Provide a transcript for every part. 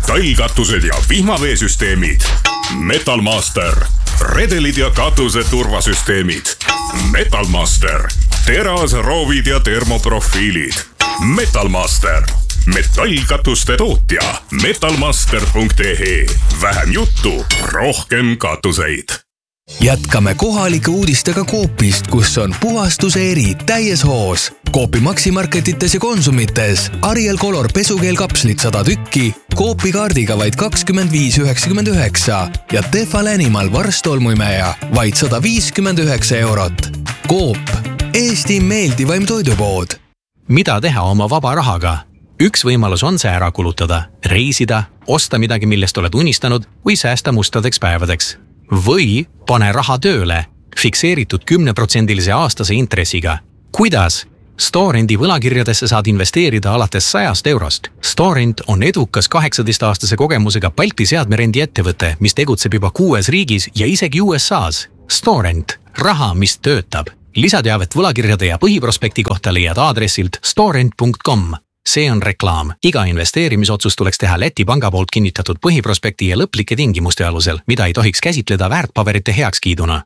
metallkatused ja vihmaveesüsteemid. Metalmaster. Redelid ja katuse turvasüsteemid. Metalmaster. Terasroovid ja termoprofiilid. Metalmaster. Metallkatuste tootja. Metalmaster.ee. Vähem juttu, rohkem katuseid. Jätkame kohalike uudistega Coopist, kus on puhastuse eri täies hoos. Coopi Maximarketites ja Konsumites. Ariel Color pesukeelkapslid 100 tükki, Coopi kaardiga vaid 25,99 ja Tefal Animal varstolmuimeja vaid 159 €. Coop, Eesti meeldivaim toidupood. Mida teha oma vaba rahaga? Üks võimalus on see ära kulutada, reisida, osta midagi, millest oled unistanud või säästa mustadeks päevadeks. Või pane raha tööle, fikseeritud 10% aastase intressiga. Kuidas? Storendi võlakirjadesse saad investeerida alates 100 €. Storend on edukas 18-aastase kogemusega Balti seadmerendi ettevõte, mis tegutseb juba 6 riigis ja isegi USA's. Storend, raha, mis töötab. Lisateavet võlakirjade ja põhiprospekti kohta leiad aadressilt storend.com. See on reklaam. Iga investeerimisotsus tuleks teha Läti panga poolt kinnitatud põhiprospekti ja lõplike tingimuste alusel, mida ei tohiks käsitleda väärtpaberite heakskiiduna.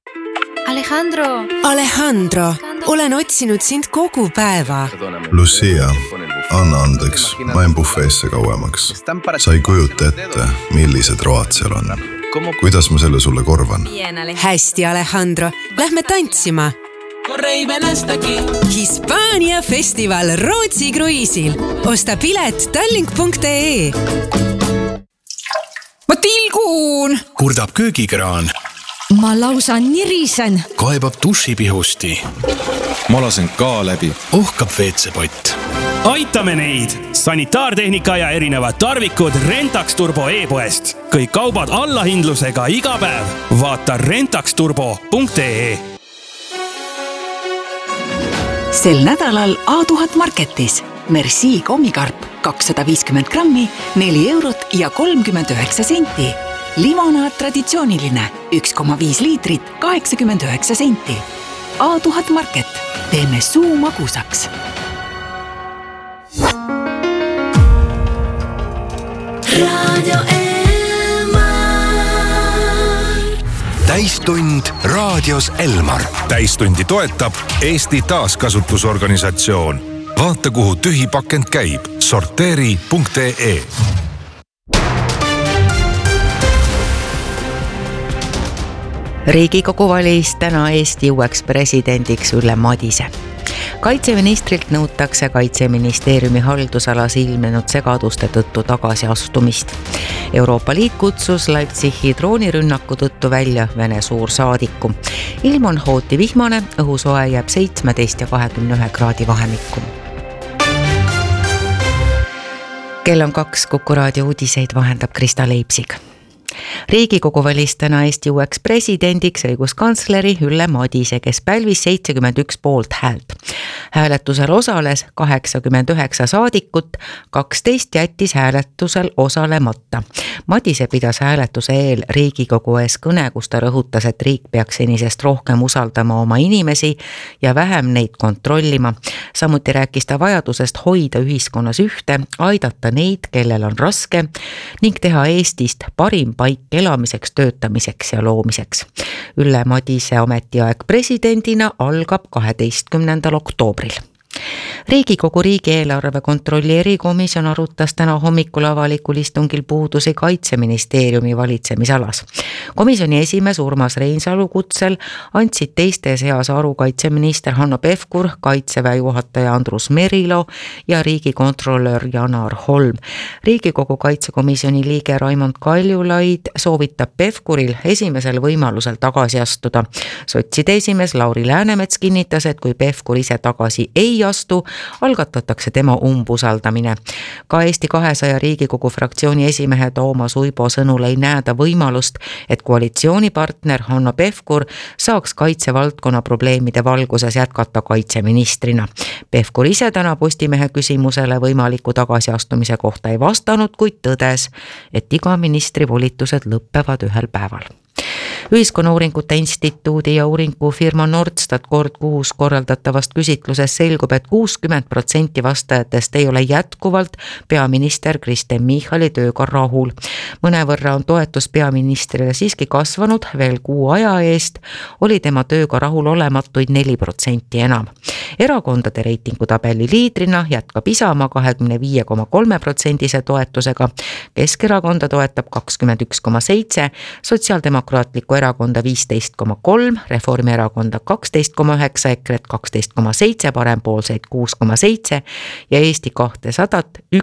Alejandro, olen otsinud sind kogu päeva. Lucia, anna andeks, ma jäin bufeesse kauemaks. Sa ei kujuta ette, millised road seal on. Kuidas ma selle sulle korvan? Hästi, Alejandro, lähme tantsima. Hispaania festival Rootsi kruiisil. Osta pilet tallink.ee. Ma tilgun! Kurdab köögikraan. Ma lausa nirisen. Kaebab dušipihusti. Ma lasen ka läbi. Ohkab WC-pott. Aitame neid! Sanitaartehnika ja erinevad tarvikud Rentax Turbo e-poest. Kõik kaubad allahindlusega iga päev. Vaata rentaxturbo.ee. Sel nädalal A1000 Marketis. Merci kommikarp 250 grammi, 4 € ja 39 senti. Limonaad traditsiooniline 1,5 liitrit, 89 senti. A1000 Market. Teeme suu magusaks. Radio Täistund raadios Elmar. Täistundi toetab Eesti taaskasutusorganisatsioon. Vaata, kuhu tühi pakend käib. Sorteeri.ee. Riigikogu valis täna Eesti uueks presidendiks Ülle Madise. Kaitseministrilt nõutakse Kaitseministeeriumi haldusalas ilmnenud segaduste tõttu tagasiastumist. Euroopa Liit kutsus Leipzigi droonirünnaku tõttu välja Vene suursaadiku. Ilm on hooti vihmane, õhusoe jääb 17 ja 21 kraadi vahemikku. Kell on 2, Kuku raadio uudiseid vahendab Krista Leipzig. Riigikogu valis täna Eesti uueks presidendiks õiguskantsleri Ülle Madise, kes pälvis 71 poolt häält. Hääletusel osales 89 saadikut, 12 jättis hääletusel osalemata. Madise pidas hääletuse eel Riigikogu ees kõne, kus ta rõhutas, et riik peaks senisest rohkem usaldama oma inimesi ja vähem neid kontrollima. Samuti rääkis ta vajadusest hoida ühiskonnas ühte, aidata neid, kellel on raske ning teha Eestist parim paik elamiseks, töötamiseks ja loomiseks. Ülle Madise ametiaeg presidendina algab 12. oktoobril. Riigikogu riigieelarve kontrolli erikomisjon arutas täna hommikul avalikul istungil puudusi Kaitseministeeriumi valitsemisalas. Komisjoni esimees Urmas Reinsalu kutsel andsid teiste seas aru kaitseminister Hanno Pevkur, Kaitseväe juhataja Andrus Merilo ja riigikontrolör Janar Holm. Riigikogu kaitsekomisjoni liige Raimond Kaljulaid soovitab Pevkuril esimesel võimalusel tagasi astuda. Sotside esimees Lauri Läänemets kinnitas, et kui Pevkur ise tagasi ei astu, algatatakse tema umbusaldamine. Ka Eesti 200 Riigikogu fraktsiooni esimehe Toomas Uibo sõnul ei näeda võimalust, et koalitsioonipartner Hanno Pevkur saaks kaitsevaldkonna probleemide valguses jätkata kaitseministrina. Pevkur ise täna Postimehe küsimusele võimaliku tagasiastumise kohta ei vastanud, kuid tõdes, et iga ministri volitused lõppevad ühel päeval. Ühiskonnauuringute instituudi ja uuringufirma Nordstat kord kuus korraldatavast küsitluses selgub, et 60% vastajatest ei ole jätkuvalt peaminister Kristen Michali tööga rahul. Mõnevõrra on toetus peaministrile siiski kasvanud, veel kuu aja eest oli tema tööga rahul olematuid 4% enam. Erakondade reitingutabeli liidrina jätkab Isamaa 25,3% toetusega, Keskerakonda toetab 21,7%, Sotsiaaldemokraatlikku erakonda 15,3%, Reformierakonda 12,9%, EKRE 12,7%, parempoolseid 6,7% ja Eesti 200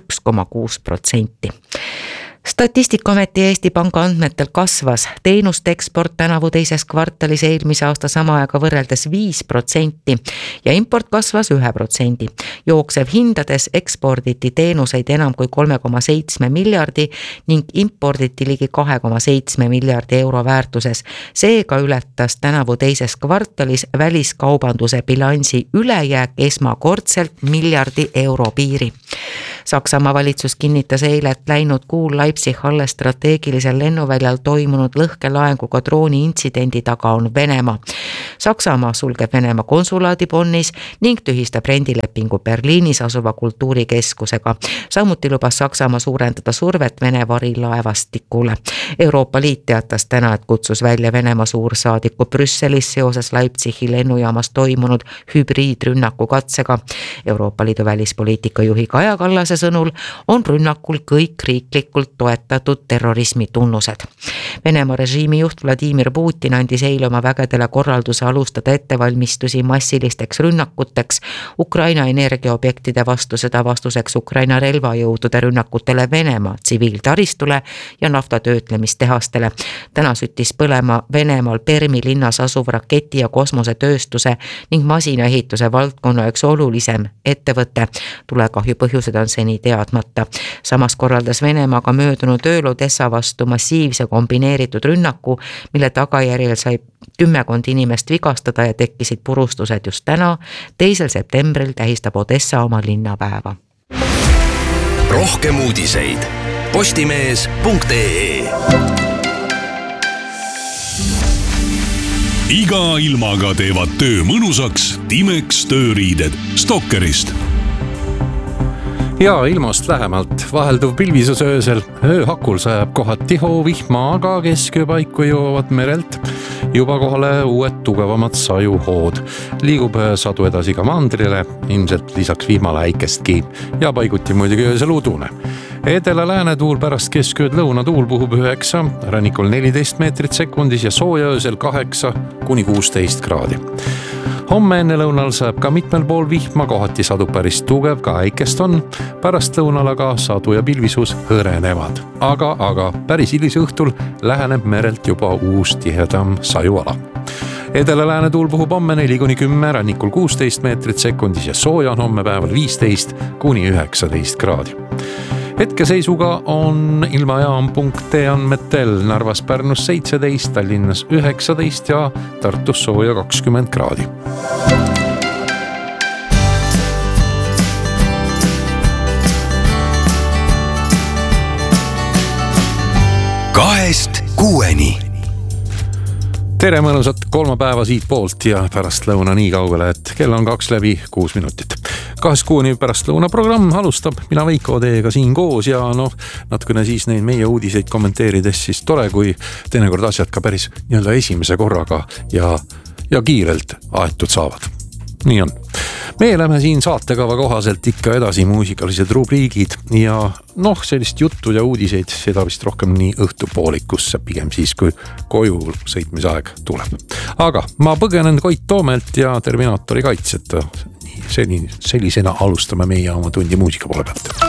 1,6%. Statistikaameti Eesti Panga andmetel kasvas teenuste eksport tänavu teises kvartalis eelmise aasta sama ajaga võrreldes 5% ja import kasvas 1%. Jooksev hindades eksporditi teenuseid enam kui 3,7 miljardi ning imporditi ligi 2,7 miljardi euro väärtuses. Seega ületas tänavu teises kvartalis väliskaubanduse bilansi ülejääk esmakordselt miljardi euro piiri. Saksamaa valitsus kinnitas eile, et läinud kuul Leipzig-Halle strateegilisel lennuväljal toimunud lõhkelaenguga drooni intsidendi taga on Venemaa. Saksamaa sulgeb Venemaa konsulaadi Bonnis ning tühistab rendilepingu Berliinis asuva kultuurikeskusega. Samuti lubas Saksamaa suurendada survet Vene varilaevastikule. Euroopa Liit teatas täna, et kutsus välja Venemaa suursaadiku Brüsselis seoses Leipzigi lennujaamas toimunud hübriidrünnaku katsega. Euroopa Liidu välispoliitika juhi Kaja Kallase sõnul on rünnakul kõik riiklikult toetatud terrorismi tunnused. Venemaa režiimi juht Vladimir Putin andis eile oma vägedele korralduse alustada ettevalmistusi massilisteks rünnakuteks Ukraina energiaobjektide vastu, seda vastuseks Ukraina relvajõudude rünnakutele Venemaa tsiviiltaristule ja naftatöötlemistehastele. Täna süttis põlema Venemaal Permi linnas asuv raketi- ja kosmosetööstuse ning masinaehituse valdkonna üks olulisem ettevõte. Tulekahju põhjused on seni teadmata. Samas korraldas Venemaaga möödunud ööl Odessa vastu massiivse kombineeritud rünnaku, mille tagajärjel sai 10 inimest vigastada ja tekkisid purustused just täna. 2. septembril tähistab Odessa oma linnapäeva. Rohkem uudiseid postimees.ee. Iga ilmaga teevad töö mõnusaks Timex tööriided Stokkerist. Ja ilmast lähemalt vahelduv pilvisus öösel, ööhakul sajab kohati hoovihma, aga keskööpaiku jõuavad merelt juba kohale uued tugevamad sajuhood. Liigub sadu edasi ka mandrile, ilmselt lisaks vihmale äikestki ja paiguti muidugi öösel udune. Edela-lääne tuul pärast keskööd lõunatuul puhub 9, rannikul 14 meetrit sekundis ja sooja öösel 8–16 kraadi. Homme enne lõunal saab ka mitmel pool vihma, kohati sadu päris tugev, ka äikest on. Pärast lõunal aga sadu ja pilvisus hõrenevad. Aga päris hilis õhtul läheneb merelt juba uus tihedam sajuala. Edela-lääne tuul puhub homme 4–10, rannikul 16 meetrit sekundis ja sooja on homme päeval 15–19 kraadi. Hetkeseisuga on ilmajaam.ee andmetel Narvas, Pärnus 17, Tallinnas 19 ja Tartus sooja 20 kraadi. Kahest kuueni. Tere mõnusat kolmapäeva siit poolt ja pärast lõuna nii kaugele, et kell on 2:06 minutit. 2:06 pärast lõuna programm alustab, mina Veiko teiega siin koos ja natukene siis neid meie uudiseid kommenteerides siis tore, kui teinekord asjad ka päris nii-öelda esimese korraga ja kiirelt aetud saavad. Nii on. Me lähme siin saatekava kohaselt ikka edasi muusikalised rubriigid ja sellist juttu ja uudiseid seda vist rohkem nii õhtupoolikusse, pigem siis kui koju sõitmise aeg tuleb. Aga ma põgenen Koit Toomelt ja Terminaatori kaitset. Sellisena alustame meie oma tundi muusika poole pealt.